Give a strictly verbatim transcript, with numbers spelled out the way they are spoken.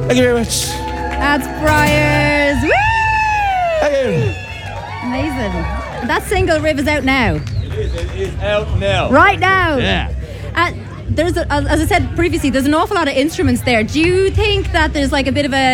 Thank you very much. That's Briars. Woo! Thank you. Amazing. That single, Riv, is out now. It is, it is out now. Right now. Yeah. Uh, there's, a, as I said previously, there's an awful lot of instruments there. Do you think that there's like a bit of a